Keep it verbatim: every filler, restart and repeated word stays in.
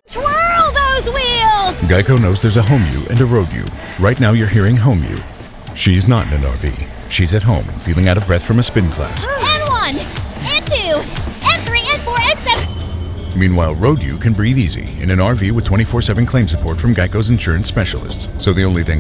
Twirl those wheels! Geico knows there's a home you and a road you. Right now you're hearing home you. She's not in an R V. She's at home, feeling out of breath from a spin class. And one, and two, and three, and four, and seven. Meanwhile, road you can breathe easy in an R V with twenty-four seven claim support from Geico's insurance specialists. So the only thing